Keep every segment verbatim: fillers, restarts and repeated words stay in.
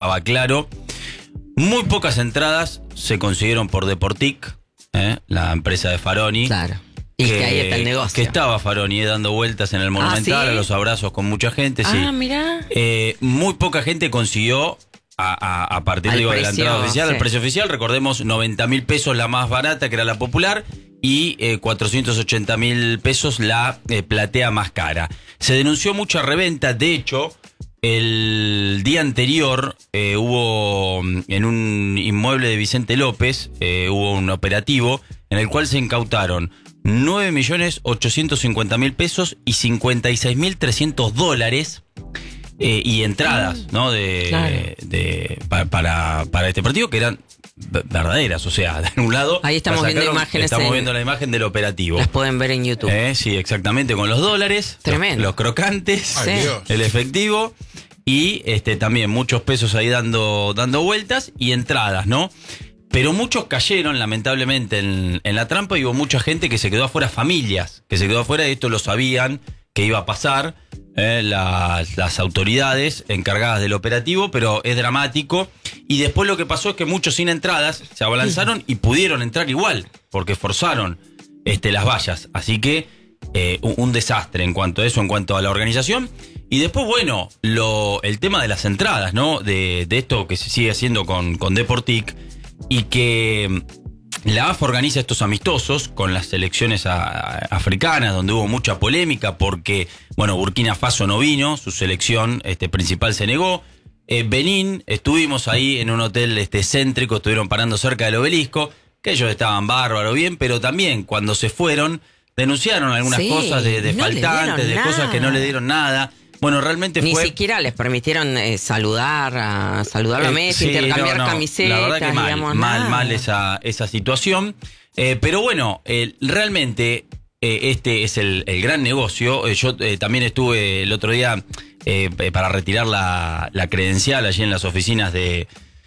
estaba claro. Muy pocas entradas se consiguieron por Deportic, ¿eh? La empresa de Faroni. Claro. Y que, que ahí está el negocio. Que estaba Faroni eh, dando vueltas en el Monumental, ¿Ah, sí? A los abrazos con mucha gente, ah, sí. Ah, mirá. Eh, muy poca gente consiguió, a, a, a partir digo, de la entrada oficial, sí. El precio oficial, recordemos, noventa mil pesos la más barata, que era la popular, y eh, cuatrocientos ochenta mil pesos la eh, platea más cara. Se denunció mucha reventa, de hecho, el día anterior eh, hubo en un inmueble de Vicente López, eh, hubo un operativo en el cual se incautaron nueve millones ochocientos cincuenta mil pesos y cincuenta y seis mil trescientos dólares eh, y entradas, ¿no? De, claro. de, de pa, para, para este partido que eran verdaderas, o sea, de un lado ahí estamos sacaron, viendo imágenes, estamos en, viendo la imagen del operativo. Las pueden ver en YouTube. Eh, sí, exactamente, con los dólares, tremendo, los, los crocantes, Ay, el efectivo y este también muchos pesos ahí dando dando vueltas y entradas, ¿no? Pero muchos cayeron, lamentablemente, en, en la trampa y hubo mucha gente que se quedó afuera, familias, que se quedó afuera y esto lo sabían que iba a pasar eh, las, las autoridades encargadas del operativo, pero es dramático. Y después lo que pasó es que muchos sin entradas se abalanzaron y pudieron entrar igual, porque forzaron este, las vallas. Así que eh, un, un desastre en cuanto a eso, en cuanto a la organización. Y después, bueno, lo, el tema de las entradas, ¿no? De, de esto que se sigue haciendo con, con Deportic. Y que la A F A organiza estos amistosos con las selecciones a, a, africanas, donde hubo mucha polémica porque, bueno, Burkina Faso no vino, su selección este, principal se negó. Eh, Benín, estuvimos ahí en un hotel este, céntrico, estuvieron parando cerca del obelisco, que ellos estaban bárbaro bien, pero también cuando se fueron denunciaron algunas sí, cosas de, de no faltantes, de nada. Cosas que no le dieron nada. Bueno, realmente Ni fue... Ni siquiera les permitieron eh, saludar a saludar a Messi, eh, sí, intercambiar no, no. camisetas. La verdad que mal, digamos, mal, nada. mal esa, esa situación. Eh, pero bueno, eh, realmente eh, este es el, el gran negocio. Eh, yo eh, también estuve el otro día eh, para retirar la, la credencial allí en las oficinas de,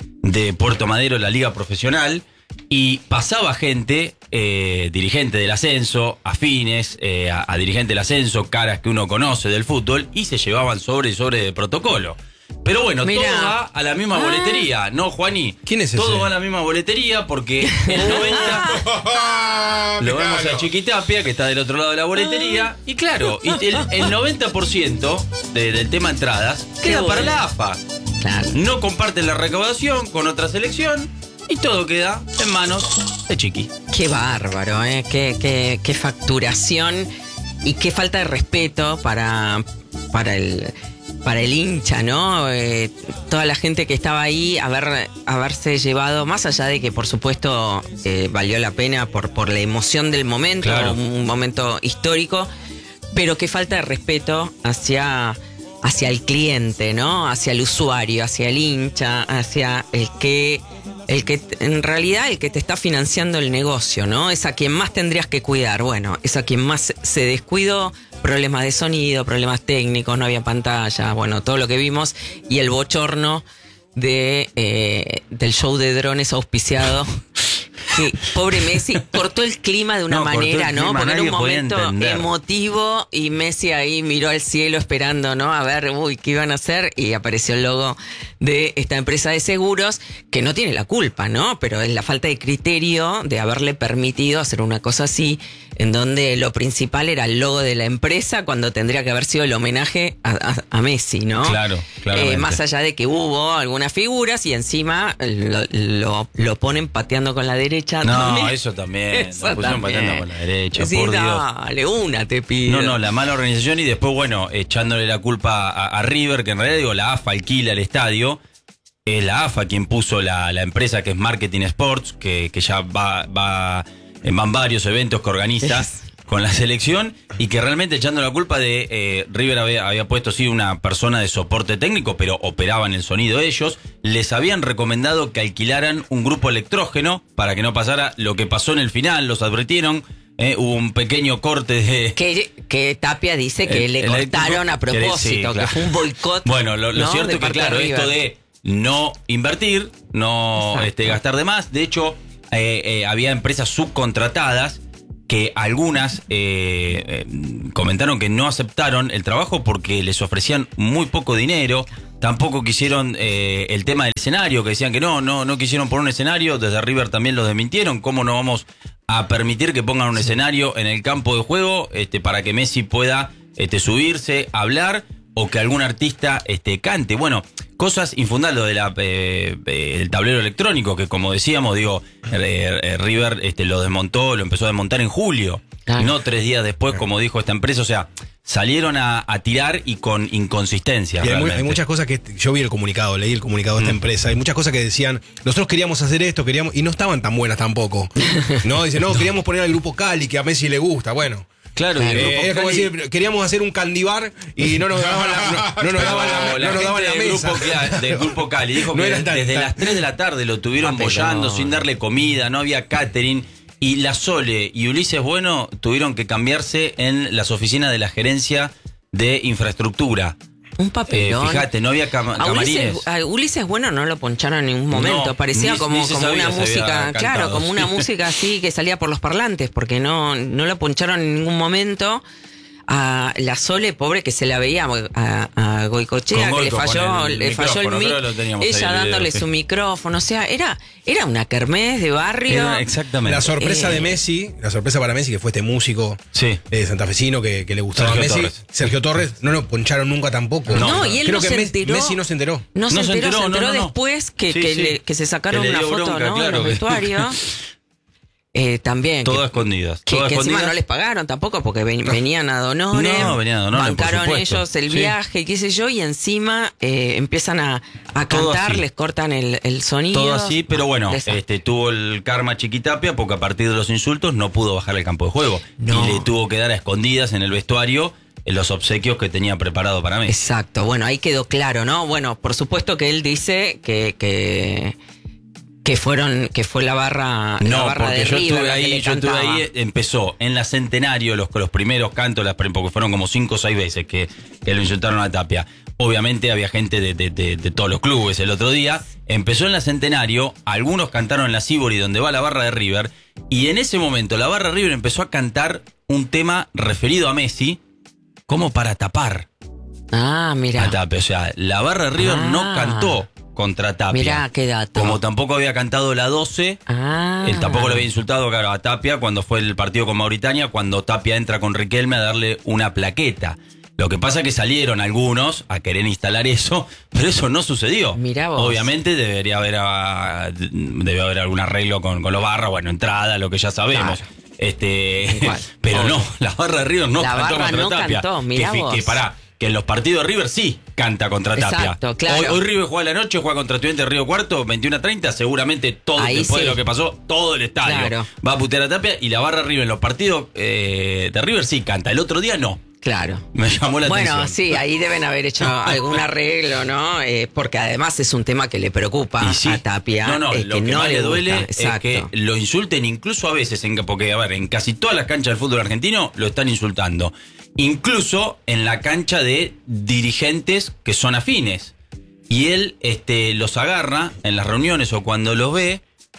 de Puerto Madero, la Liga Profesional. Y pasaba gente, eh, dirigente del ascenso, afines, eh, a, a dirigente del ascenso, caras que uno conoce del fútbol, y se llevaban sobre y sobre de protocolo. Pero bueno, Mirá. todo va a la misma ah. boletería, ¿no, Juaní? ¿Quién es ese? Todo va a la misma boletería porque el noventa lo vemos a Chiquitapia, que está del otro lado de la boletería. Y claro, y el, el noventa por ciento de, del tema entradas queda bueno. para la A F A. Claro. No comparten la recaudación con otra selección. Y todo queda en manos de Chiqui. Qué bárbaro, ¿eh? Qué, qué, qué facturación y qué falta de respeto para, para, el, para el hincha, ¿no? Eh, toda la gente que estaba ahí, haber, haberse llevado, más allá de que por supuesto eh, valió la pena por, por la emoción del momento, claro. un momento histórico, pero qué falta de respeto hacia... hacia el cliente, ¿no? Hacia el usuario, hacia el hincha, hacia el que... El que en realidad el que te está financiando el negocio, ¿no? Es a quien más tendrías que cuidar. Bueno, es a quien más se descuidó. Problemas de sonido, problemas técnicos, no había pantalla, bueno, todo lo que vimos. Y el bochorno de eh, del show de drones auspiciado. Que pobre Messi cortó el clima de una no, manera, ¿no? Clima, porque era un momento entender. emotivo y Messi ahí miró al cielo esperando, ¿no? A ver, uy, ¿qué iban a hacer? Y apareció el logo de esta empresa de seguros que no tiene la culpa, ¿no? Pero es la falta de criterio de haberle permitido hacer una cosa así, en donde lo principal era el logo de la empresa cuando tendría que haber sido el homenaje a, a, a Messi, ¿no? Claro, claro. Eh, más allá de que hubo algunas figuras y encima lo, lo, lo ponen pateando con la derecha. No, también. eso también. Eso lo pusieron también. pateando con la derecha, Sí, por Dios. dale, una te pido. No, no, la mala organización y después, bueno, echándole la culpa a, a River, que en realidad, digo, la A F A alquila el estadio. Es la A F A quien puso la, la empresa que es Marketing Sports, que, que ya va, va, van varios eventos que organiza es. con la selección y que realmente echando la culpa de eh, River había, había puesto sí una persona de soporte técnico, pero operaban el sonido ellos. Les habían recomendado que alquilaran un grupo electrógeno para que no pasara lo que pasó en el final, los advirtieron. Eh, hubo un pequeño corte de... Que, que Tapia dice que el, le cortaron a propósito, que, sí, claro. que fue un boicot. Bueno, lo, lo ¿no? cierto es que, claro, esto de no invertir, no este, gastar de más. De hecho, eh, eh, había empresas subcontratadas que algunas eh, eh, comentaron que no aceptaron el trabajo porque les ofrecían muy poco dinero. Tampoco quisieron eh, el tema del escenario, que decían que no, no, no quisieron poner un escenario. Desde River también lo desmintieron. ¿Cómo no vamos a permitir que pongan un escenario en el campo de juego este, para que Messi pueda este, subirse, hablar o que algún artista este, cante? Bueno, cosas infundadas, lo de la, eh, eh, el tablero electrónico, que como decíamos, digo, eh, eh, River este, lo desmontó, lo empezó a desmontar en julio, ah. no tres días después, como dijo esta empresa. O sea, salieron a, a tirar y con inconsistencia. Y hay, hay muchas cosas que yo vi el comunicado, leí el comunicado de esta mm. empresa. Hay muchas cosas que decían, nosotros queríamos hacer esto, queríamos, y no estaban tan buenas tampoco. No, dice, no, no, queríamos poner al grupo Cali, que a Messi le gusta. Bueno. Claro, eh, es como Cali... decir, queríamos hacer un candibar y no nos daban la, no, no nos daban la, la, no nos daban la del mesa. Grupo, del grupo Cali dijo no que tan, desde tan... las tres de la tarde lo tuvieron ah, bollando no. sin darle comida, no había catering. Y la Sole y Ulises Bueno tuvieron que cambiarse en las oficinas de la gerencia de infraestructura. Un papelón. Eh, fíjate, no había cam a camarines. Ulises, a Ulises Bueno no lo poncharon en ningún momento. No, Parecía ni, como, ni como una música, claro, como una sí. música así que salía por los parlantes, porque no, no lo poncharon en ningún momento. A la Sole, pobre, que se la veía a, a Goicochea, que le falló el, le falló el mic, ella dándole video, su sí. micrófono. O sea, era, era una kermés de barrio. Era exactamente. La sorpresa eh, de Messi, la sorpresa para Messi, que fue este músico sí. eh, santafesino que, que le gustaba Sergio a Messi. Torres. Sergio Torres, no lo poncharon nunca tampoco. No, no y él Creo no que se Messi, enteró. Messi no se enteró. No se no enteró, se enteró, se enteró no, no, no. después que, Sí, que, sí. Le, que se sacaron que una foto, bronca, ¿no? Claro, en los vestuarios. Eh, también. Todas escondidas. Que, todas que escondidas. encima no les pagaron tampoco porque ven, venían a Donore. No, venían a Donore, bancaron por ellos el sí. viaje, qué sé yo, y encima eh, empiezan a, a cantar, les cortan el, el sonido. Todo así, pero bueno, Les... este tuvo el karma Chiquitapia porque a partir de los insultos no pudo bajar al campo de juego. No. Y le tuvo que dar a escondidas en el vestuario en los obsequios que tenía preparado para mí. Exacto, bueno, ahí quedó claro, ¿no? Bueno, por supuesto que él dice que... que Que fueron, que fue la barra, no, la barra porque de yo River estuve la que ahí, le yo estuve cantaba. ahí, empezó en la Centenario, los, los primeros cantos, las, porque fueron como cinco o seis veces que, que lo insultaron a Tapia. Obviamente había gente de, de, de, de todos los clubes el otro día. Empezó en la Centenario, algunos cantaron en la Sibori, donde va la barra de River, y en ese momento la barra de River empezó a cantar un tema referido a Messi, como para tapar Ah, mira. a Tapia. O sea, la barra de River Ah. no cantó contra Tapia. Mirá, qué dato. Como tampoco había cantado la doce, Ah. él tampoco le había insultado, claro, a Tapia cuando fue el partido con Mauritania, cuando Tapia entra con Riquelme a darle una plaqueta. Lo que pasa es que salieron algunos a querer instalar eso, pero eso no sucedió. Mirá vos. Obviamente debería haber, a, debe haber algún arreglo con, con los barras, bueno, entrada, lo que ya sabemos. Claro. Este, Igual. pero Obvio. no, la barra de River no La cantó barra contra no Tapia. cantó, mirá que, vos. que pará, que en los partidos de River sí canta contra Tapia. Exacto, claro. Hoy, hoy River juega a la noche, juega contra Estudiantes de Río Cuarto, veintiuno a treinta, seguramente todo, Ahí después sí. de lo que pasó, todo el estadio Claro. va a putear a Tapia, y la barra de River en los partidos eh, de River sí canta, el otro día no. Claro. Me llamó la bueno, atención. sí, ahí deben haber hecho algún arreglo, ¿no? Eh, porque además es un tema que le preocupa Y sí. a Tapia. No, no, eh, lo que, que, no más le duele gusta. es Exacto. que lo insulten incluso a veces, en, porque a ver, en casi todas las canchas del fútbol argentino lo están insultando. Incluso en la cancha de dirigentes que son afines. Y él este, los agarra en las reuniones o cuando los ve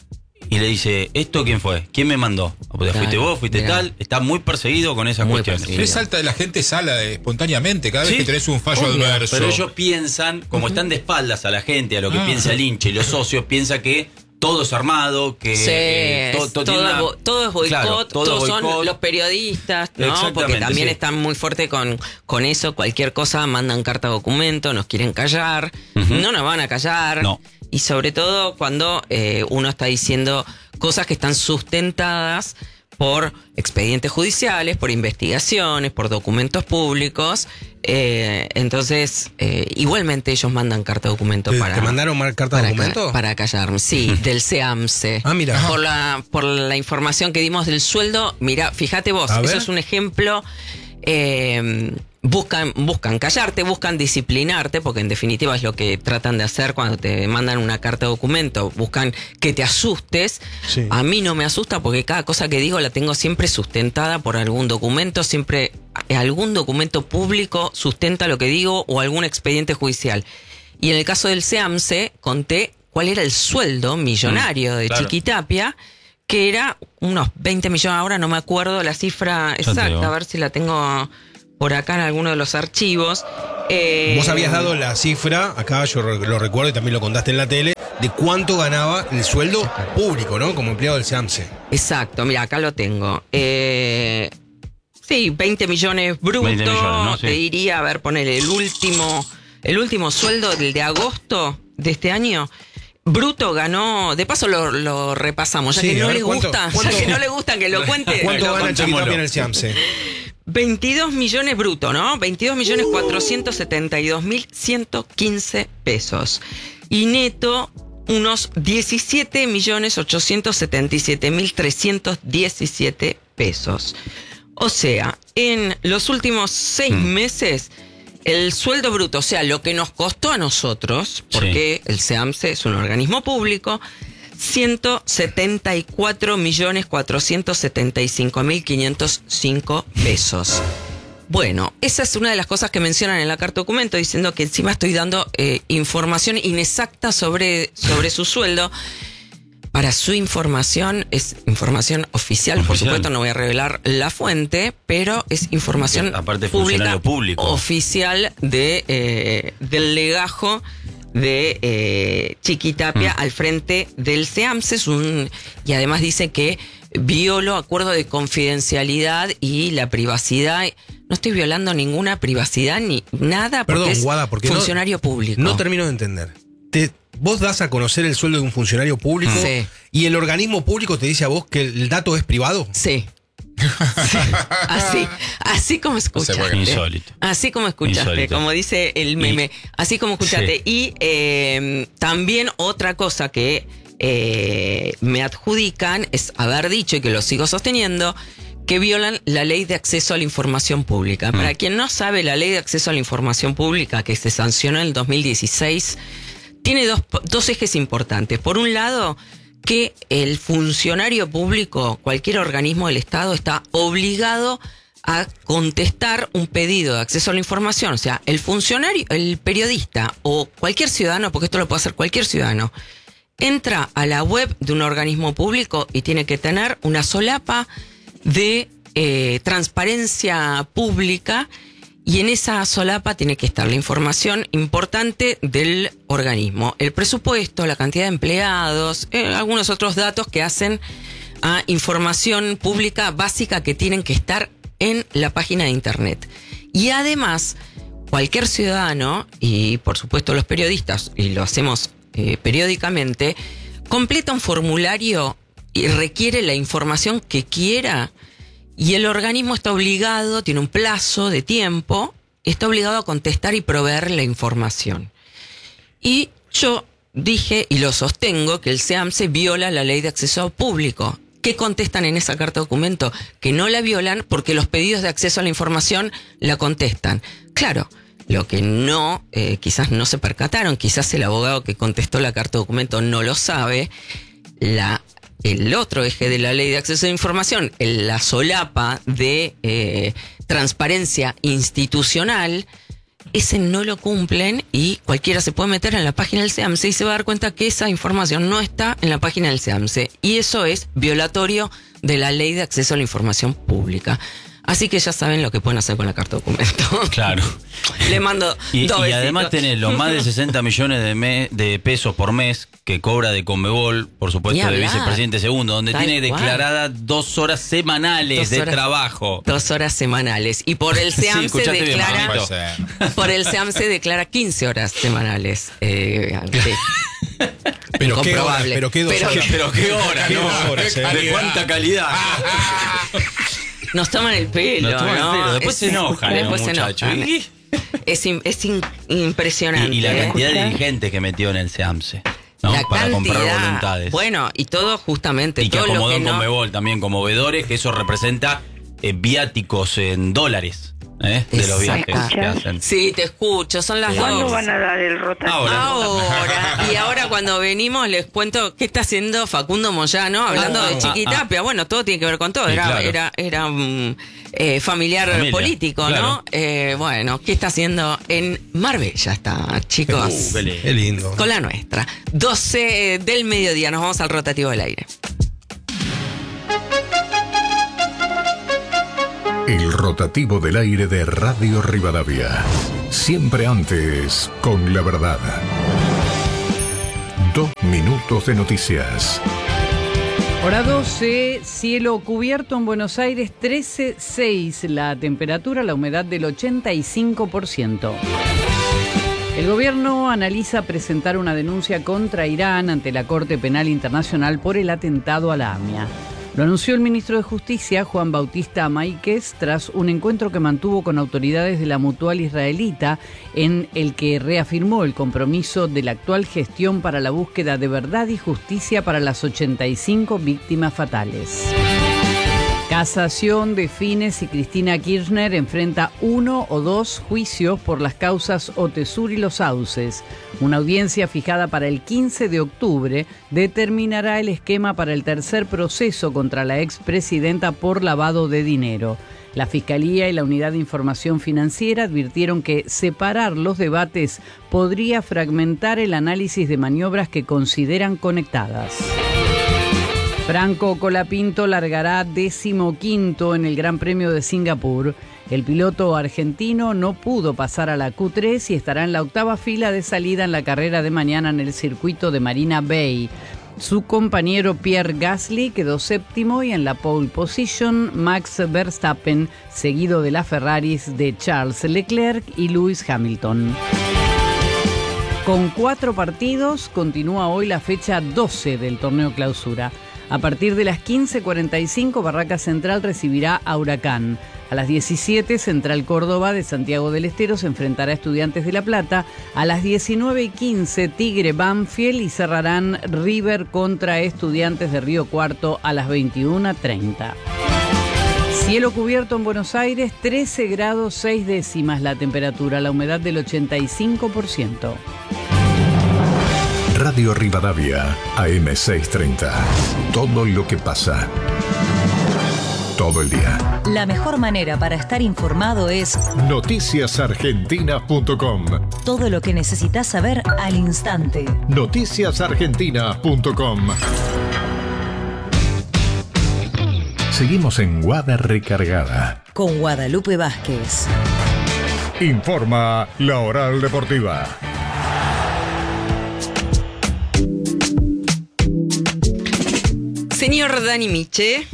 y le dice, ¿esto quién fue? ¿Quién me mandó? Pues, Claro, fuiste vos, fuiste mirá. tal. Está muy perseguido con esas Muy cuestiones. perseguido. Es alta, la gente sala eh, espontáneamente cada Sí, vez que tenés un fallo obvio, adverso. Pero ellos piensan, como están de espaldas a la gente, a lo que Ah. piensa el hincha y los socios, piensa que todo es armado, que Sí, eh, to- to- todo, tiene es una- bo- todo es boicot, Claro, todo todos es son boicot. los periodistas, ¿no? Exactamente, Porque también sí. están muy fuertes con, con eso, cualquier cosa mandan carta documento, nos quieren callar, Ujú. no nos van a callar. No. Y sobre todo cuando eh, uno está diciendo cosas que están sustentadas por expedientes judiciales, por investigaciones, por documentos públicos. Eh, entonces, eh, igualmente ellos mandan carta documento ¿Te, para... ¿Te mandaron mar- carta de para, documento? ca- para callarme, sí, del SEAMSE. Ah, mira. Por la, por la información que dimos del sueldo, mira, fíjate vos, A eso ver. es un ejemplo. eh, buscan, buscan callarte, buscan disciplinarte, porque en definitiva es lo que tratan de hacer cuando te mandan una carta de documento, buscan que te asustes. Sí. A mí no me asusta porque cada cosa que digo la tengo siempre sustentada por algún documento, siempre algún documento público sustenta lo que digo o algún expediente judicial. Y en el caso del SEAMSE conté cuál era el sueldo millonario Mm, de claro. Chiquitapia, que era unos veinte millones, ahora no me acuerdo la cifra exacta, a ver si la tengo por acá en alguno de los archivos. Eh, Vos habías dado la cifra, acá yo lo recuerdo y también lo contaste en la tele, de cuánto ganaba el sueldo público, ¿no? Como empleado del SEAMSE. Exacto, mira, acá lo tengo. Eh, sí, veinte millones brutos. veinte millones, ¿no? Sí. Te diría, a ver, ponele el último, el último sueldo del de agosto de este año. Bruto ganó, de paso lo, lo repasamos, ya Sí, que a no ver, le ¿cuánto- gusta, cuánto- ya que no le gusta que lo cuente. ¿Cuánto lo gana contamos. Chiquitapia en el SEAMSE? veintidós millones bruto, ¿no? veintidós millones cuatrocientos setenta y dos mil ciento quince pesos. Y neto, unos diecisiete millones ochocientos setenta y siete mil trescientos diecisiete pesos. O sea, en los últimos seis Mm. meses, el sueldo bruto, o sea, lo que nos costó a nosotros, porque el SEAMSE es un organismo público, ciento setenta y cuatro millones cuatrocientos setenta y cinco mil quinientos cinco pesos. Bueno, esa es una de las cosas que mencionan en la carta documento, diciendo que encima estoy dando eh, información inexacta sobre, sobre su sueldo. Para su información, es información oficial, por Oficial. supuesto, no voy a revelar la fuente, pero es información Porque aparte es pública, funcionario público. oficial de, eh, del legajo de eh, Chiquitapia Mm. al frente del SEAMSE. Es un, y además dice que violó acuerdo de confidencialidad y la privacidad. No estoy violando ninguna privacidad ni nada, porque Perdón, es Guada, porque no- funcionario público. No termino de entender. Te, vos das a conocer el sueldo de un funcionario público Sí. y el organismo público te dice a vos que el dato es privado. Sí. Sí. Así, así como escuchaste. puede creer. Insólito. Así como escuchaste, Insólito. como dice el meme. Así como escuchaste. Sí. Y eh, también otra cosa que eh, me adjudican es haber dicho, y que lo sigo sosteniendo, que violan la ley de acceso a la información pública. Mm. Para quien no sabe, la ley de acceso a la información pública, que se sancionó en el dos mil dieciséis, tiene dos, dos ejes importantes. Por un lado, que el funcionario público, cualquier organismo del Estado, está obligado a contestar un pedido de acceso a la información. O sea, el funcionario, el periodista o cualquier ciudadano, porque esto lo puede hacer cualquier ciudadano, entra a la web de un organismo público y tiene que tener una solapa de eh, transparencia pública, y en esa solapa tiene que estar la información importante del organismo, el presupuesto, la cantidad de empleados, eh, algunos otros datos que hacen a información pública básica que tienen que estar en la página de internet. Y además, cualquier ciudadano, y por supuesto los periodistas, y lo hacemos eh, periódicamente, completa un formulario y requiere la información que quiera, y el organismo está obligado, tiene un plazo de tiempo, está obligado a contestar y proveer la información. Y yo dije, y lo sostengo, que el SEAMSE viola la ley de acceso público. ¿Qué contestan en esa carta documento? Que no la violan porque los pedidos de acceso a la información la contestan. Claro, lo que no, eh, quizás no se percataron, quizás el abogado que contestó la carta documento no lo sabe, la... El otro eje de la ley de acceso a la información, el- la solapa de eh, transparencia institucional, ese no lo cumplen, y cualquiera se puede meter en la página del SEAMSE y se va a dar cuenta que esa información no está en la página del SEAMSE. Y eso es violatorio de la ley de acceso a la información pública. Así que ya saben lo que pueden hacer con la carta documento. Claro. Le mando Y, dos y besitos. además tenés los más de sesenta millones de, me- de pesos por mes que cobra de Conmebol, por Ni supuesto, de hablar. vicepresidente segundo, donde Tal tiene cual. declaradas dos horas semanales Dos de horas- trabajo. Dos horas semanales. Y por el Sí, SEAMSE escuchaste bien, declara... mamito. Puede ser. Por el SEAMSE declara quince horas semanales. Eh, sí. Pero qué horas, Incomprobable. pero qué dos Pero- horas. Pero qué hora, Qué ¿no? dos horas, eh. ¿De cuánta calidad? Nos toman el pelo, Nos toman el ¿no? pelo, después Es- se enojan, los después se muchachos. enojan. Y- Es, in- es in- impresionante. Y, y la ¿eh? cantidad de dirigentes que metió en el SEAMSE, ¿no? La Para comprar cantidad. voluntades. Bueno, y todo justamente. y que todo lo acomodó que en no- Conmebol también como veedores, que eso representa eh, viáticos en dólares, ¿eh? De los viajes Exacto. que hacen. Sí, te escucho, son las ¿Cuándo dos. ¿Cuándo van a dar el rotativo? Ahora. Ahora, y ahora cuando venimos les cuento qué está haciendo Facundo Moyano, hablando Ah, de ah, Chiquitapia. Bueno, todo tiene que ver con todo. Sí, Era, claro. era, era un eh, familiar Familia, político, claro. ¿no? Eh, bueno, ¿qué está haciendo en Marbella? Está, chicos. Uh, qué lindo. Qué lindo. Con la nuestra. doce del mediodía, nos vamos al rotativo del aire. El rotativo del aire de Radio Rivadavia. Siempre antes, con la verdad. Dos minutos de noticias. Hora doce, cielo cubierto en Buenos Aires, trece coma seis la temperatura, la humedad del ochenta y cinco por ciento. El gobierno analiza presentar una denuncia contra Irán ante la Corte Penal Internacional por el atentado a la A M I A. Lo anunció el ministro de Justicia, Juan Bautista Máiquez, tras un encuentro que mantuvo con autoridades de la Mutual israelita, en el que reafirmó el compromiso de la actual gestión para la búsqueda de verdad y justicia para las ochenta y cinco víctimas fatales. Casación define si Cristina Kirchner enfrenta uno o dos juicios por las causas Otesur y Los Sauces. Una audiencia fijada para el quince de octubre determinará el esquema para el tercer proceso contra la expresidenta por lavado de dinero. La Fiscalía y la Unidad de Información Financiera advirtieron que separar los debates podría fragmentar el análisis de maniobras que consideran conectadas. Franco Colapinto largará decimoquinto en el Gran Premio de Singapur. El piloto argentino no pudo pasar a la Q tres y estará en la octava fila de salida en la carrera de mañana en el circuito de Marina Bay. Su compañero Pierre Gasly quedó séptimo y en la pole position Max Verstappen, seguido de las Ferraris de Charles Leclerc y Lewis Hamilton. Con cuatro partidos, continúa hoy la fecha doce del torneo Clausura. A partir de las quince cuarenta y cinco, Barraca Central recibirá a Huracán. A las diecisiete, Central Córdoba de Santiago del Estero se enfrentará a Estudiantes de La Plata. A las diecinueve y quince, Tigre Banfield y cerrarán River contra Estudiantes de Río Cuarto a las veintiuna treinta. Cielo cubierto en Buenos Aires, trece grados seis décimas la temperatura, la humedad del ochenta y cinco por ciento. Radio Rivadavia, A M seiscientos treinta. Todo lo que pasa. Todo el día. La mejor manera para estar informado es noticias argentinas punto com. Todo lo que necesitas saber al instante. noticias argentinas punto com. Seguimos en Guada Recargada. Con Guadalupe Vázquez. Informa La Oral Deportiva. Señor Dani Miche.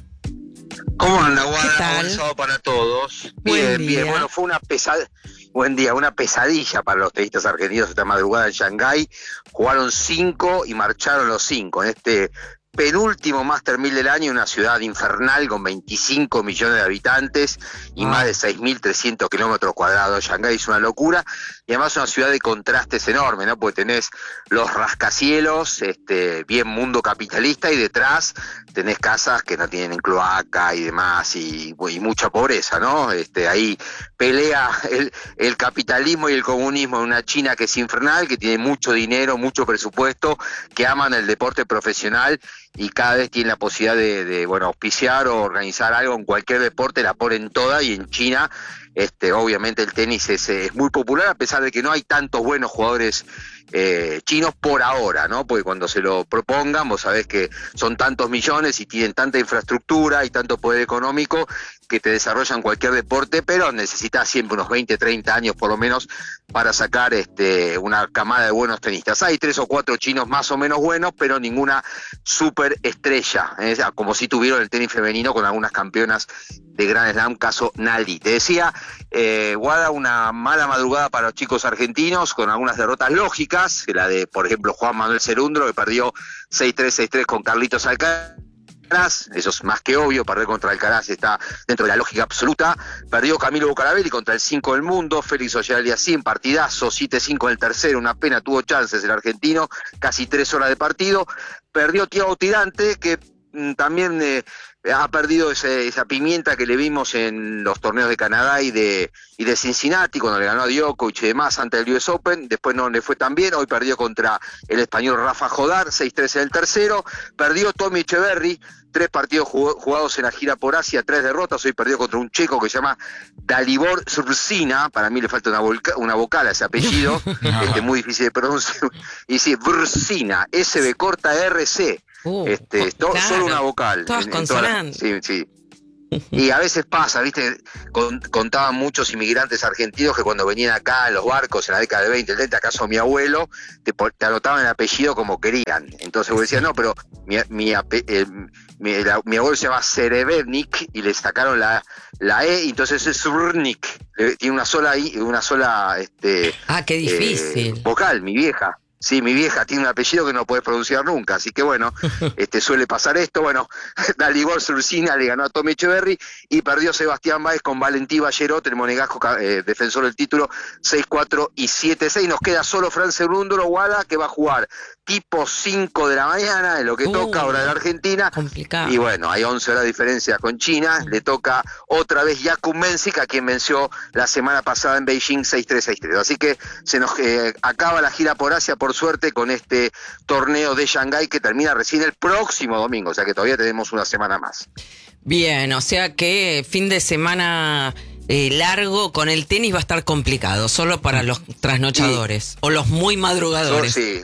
¿Cómo anda, Guada? ¿Qué tal? Buen sábado para todos. Buen Bien, día. bien. Bueno, fue una pesada. Buen día, una pesadilla para los tenistas argentinos esta madrugada en Shanghái. Jugaron cinco y marcharon los cinco en este penúltimo Master mil del año, una ciudad infernal con veinticinco millones de habitantes y ah. más de seis mil trescientos kilómetros cuadrados. Shanghái es una locura y además una ciudad de contrastes enormes, ¿no? Porque tenés los rascacielos, este, bien mundo capitalista, y detrás tenés casas que no tienen cloaca y demás, y, y mucha pobreza, ¿no? Este, ahí pelea el, el capitalismo y el comunismo en una China que es infernal, que tiene mucho dinero, mucho presupuesto, que aman el deporte profesional y cada vez tienen la posibilidad de, de bueno, auspiciar o organizar algo en cualquier deporte, la ponen toda, y en China este, obviamente el tenis es, es muy popular, a pesar de que no hay tantos buenos jugadores eh, chinos por ahora, ¿no? Porque cuando se lo propongan, vos sabés que son tantos millones y tienen tanta infraestructura y tanto poder económico que te desarrollan cualquier deporte, pero necesitas siempre unos veinte, treinta años por lo menos para sacar este, una camada de buenos tenistas. Hay tres o cuatro chinos más o menos buenos, pero ninguna super estrella, ¿eh? Como si tuvieron el tenis femenino con algunas campeonas de Grand Slam, caso Naldi. Te decía, eh, Guada, una mala madrugada para los chicos argentinos, con algunas derrotas lógicas, la de, por ejemplo, Juan Manuel Cerúndolo, que perdió seis tres, seis tres con Carlitos Alcaraz. Eso es más que obvio, perder contra Alcaraz está dentro de la lógica absoluta. Perdió Camilo Bucarabelli contra el cinco del mundo, Félix Auger-Aliassime, partidazo, siete cinco en el tercero, una pena, tuvo chances el argentino, casi tres horas de partido. Perdió Thiago Tirante, que mm, también eh, ha perdido ese, esa pimienta que le vimos en los torneos de Canadá y de, y de Cincinnati, cuando le ganó a Djokovic y demás ante el U S Open. Después no le fue tan bien, hoy perdió contra el español Rafa Jodar, seis tres en el tercero. Perdió Tommy Echeverry, tres partidos jugados en la gira por Asia, tres derrotas. Hoy perdió contra un checo que se llama Dalibor Vrsina, para mí le falta una, volca, una vocal a ese apellido, este, muy difícil de pronunciar, y sí, Vrsina, S B corta R C. Uh, este, to, claro, solo una vocal. Todas en, consonantes. En toda la, sí, sí. Y a veces pasa, ¿viste? Con, contaban muchos inmigrantes argentinos que cuando venían acá en los barcos en la década de veinte, el treinta, acaso mi abuelo, te, te anotaban el apellido como querían. Entonces vos decías, no, pero mi, mi, eh, mi, la, mi abuelo se llama Serebernik y le sacaron la, la E, y entonces es Surnik. Tiene una sola, una sola este, ah, qué difícil. Eh, vocal, mi vieja. Sí, mi vieja tiene un apellido que no puedes pronunciar nunca, así que bueno, este suele pasar esto. Bueno, Dalibor Surcina le ganó a Tommy Echeverry y perdió Sebastián Báez con Valentí Ballerot, el monegasco eh, defensor del título, seis cuatro y siete seis. Nos queda solo Fran Cerúndolo, Guada, que va a jugar tipo cinco de la mañana, en lo que uh, toca, hora de la Argentina. Complicado. Y bueno, hay once horas de diferencia con China. Le toca otra vez Jakub Mensik, a quien venció la semana pasada en Beijing seis tres seis tres. Así que se nos eh, acaba la gira por Asia, por suerte, con este torneo de Shanghái que termina recién el próximo domingo, o sea que todavía tenemos una semana más. Bien, o sea que fin de semana eh, largo con el tenis va a estar complicado, solo para los trasnochadores sí. o los muy madrugadores. Sí,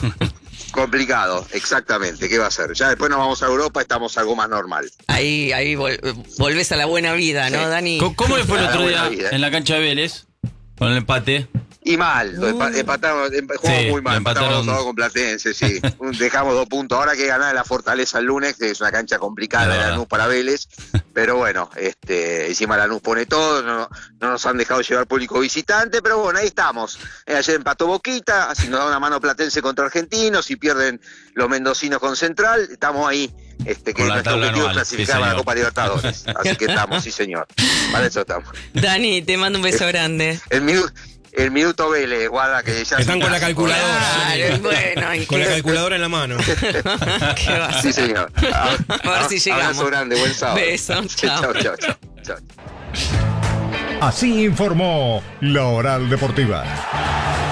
complicado, exactamente. ¿Qué va a ser? Ya después nos vamos a Europa, estamos algo más normal. Ahí, ahí vol- volvés a la buena vida, ¿no, sí. Dani? ¿Cómo le fue el otro día vida, en la cancha de Vélez con el empate? Y mal, uh. empatamos, jugamos sí, muy mal, empatamos todo con Platense, sí. Dejamos dos puntos. Ahora que ganar la Fortaleza el lunes, que es una cancha complicada de Lanús para Vélez, pero bueno, este, encima Lanús pone todo, no, no nos han dejado llevar público visitante, pero bueno, ahí estamos. Eh, ayer empató Boquita, así nos da una mano Platense contra Argentinos, y pierden los mendocinos con Central, estamos ahí. Este, que nuestro objetivo es clasificar sí, a la Copa Libertadores. Así que estamos, sí señor. Para eso estamos. Dani, te mando un beso grande. El minuto. El minuto Vélez, guarda que ya... Están con la calculadora. Claro, bueno, con la calculadora en la mano. ¿Qué va a sí, señor. A, a ver si llegamos. Abrazo grande, buen sábado. Beso, chao. Chao, chao, chao, chao. Así informó La Oral Deportiva.